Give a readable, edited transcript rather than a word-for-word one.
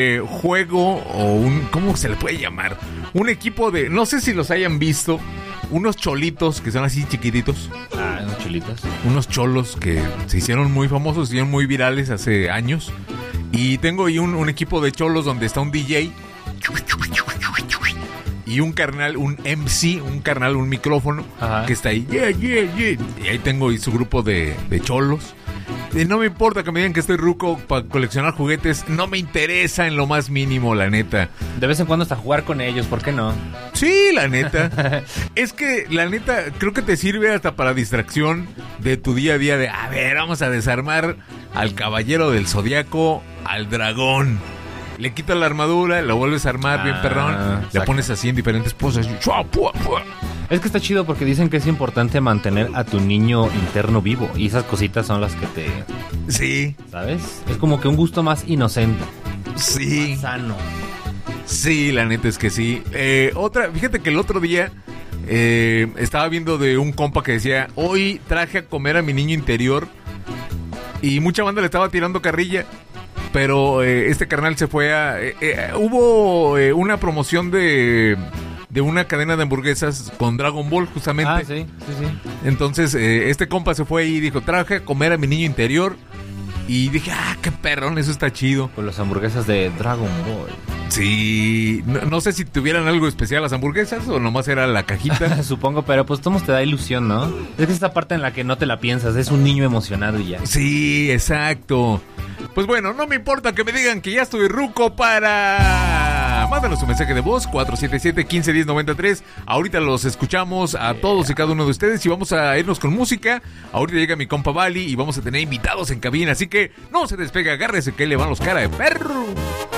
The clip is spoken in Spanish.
juego o ¿cómo se le puede llamar? Un equipo de, no sé si los hayan visto, unos cholitos que son así chiquititos. Unos cholitos. Unos cholos que se hicieron muy famosos, se hicieron muy virales hace años. Y tengo ahí un equipo de cholos donde está un DJ y un carnal, un MC, un micrófono. Ajá. Que está ahí, yeah. Y ahí tengo ahí su grupo de cholos. Y no me importa que me digan que estoy ruco para coleccionar juguetes. No me interesa en lo más mínimo, la neta. De vez en cuando hasta jugar con ellos, ¿por qué no? Sí, la neta. Es que, la neta, creo que te sirve hasta para distracción de tu día a día. De, a ver, vamos a desarmar al caballero del zodiaco, al dragón. Le quitas la armadura, lo vuelves a armar bien perrón. Exacto. La pones así en diferentes poses. Es que está chido porque dicen que es importante mantener a tu niño interno vivo. Y esas cositas son las que te... Sí. ¿Sabes? Es como que un gusto más inocente. Sí. Más sano. Sí, la neta es que sí. Fíjate que el otro día estaba viendo de un compa que decía, hoy traje a comer a mi niño interior. Y mucha banda le estaba tirando carrilla. Pero este carnal se fue a... hubo una promoción de una cadena de hamburguesas con Dragon Ball, justamente. Sí. Entonces, este compa se fue y dijo, traje a comer a mi niño interior. Y dije, qué perrón, eso está chido. Con las hamburguesas de Dragon Ball. Sí, no sé si tuvieran algo especial las hamburguesas o nomás era la cajita. Supongo, pero pues todos te da ilusión, ¿no? Es que esta parte en la que no te la piensas, es un niño emocionado y ya. Sí, exacto. Pues bueno, no me importa que me digan que ya estoy ruco para... Mándanos un mensaje de voz, 477-1510-93. Ahorita los escuchamos a todos y cada uno de ustedes y vamos a irnos con música. Ahorita llega mi compa Bali y vamos a tener invitados en cabina, así que no se despegue, agárrese que le van los cara de perro.